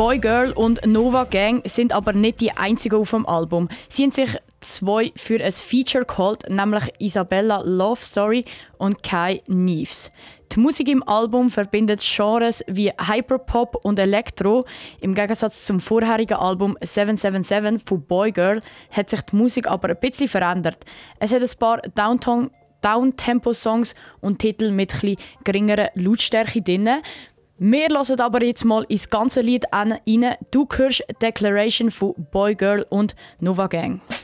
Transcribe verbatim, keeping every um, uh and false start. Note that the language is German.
Boy Girl und Nova Gang sind aber nicht die einzigen auf dem Album. Sie haben sich zwei für ein Feature geholt, nämlich Isabella Love Story und Kai Neves. Die Musik im Album verbindet Genres wie Hyperpop und Elektro. Im Gegensatz zum vorherigen Album sieben sieben sieben von Boy Girl hat sich die Musik aber ein bisschen verändert. Es hat ein paar Downtown Downtempo-Songs und Titel mit etwas geringerer Lautstärke drin. Wir hören aber jetzt mal ins ganze Lied rein. Du hörst Declaration von Boy Girl und Nova Gang.